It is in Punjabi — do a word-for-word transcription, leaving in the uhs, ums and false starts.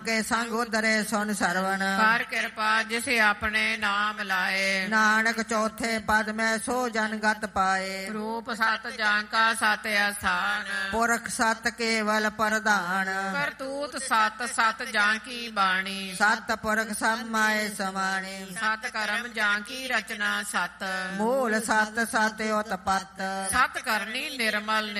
ਕੇ ਸੰਗ ਉਧਰੇ ਸੁਨ ਸਰਵਣ ਕਰ ਕਿਰਪਾ ਜਿਸ ਆਪਣੇ ਨਾਮ ਲਾਏ। ਨਾਨਕ ਚੌਥੇ ਪਦ ਮੈਂ ਸੋ ਜਨ ਗਤ ਪਾਏ। ਰੂਪ ਸਤ ਜਾਂ ਕਾ ਸਤ ਅਸਥਾਨ ਪੁਰਖ ਸਤ ਕੇਵਲ ਪ੍ਰਧਾਨ ਕਰਤੂਤ ਸਤ ਸਤ ਜਾਂ ਕੀ ਬਾਣੀ। ਸਤ ਪੁਰਖ ਸਮਾਏ ਸਮਾਣੇ ਸਤ ਕਰਮ ਜਾਂ ਕੀ ਰਚਨਾ ਸਤ ਮੂਲ ਸਤ ਸਤ ਉਤਪਤ ਸਤ ਕਰਨੀ ਨਿਰਮਲ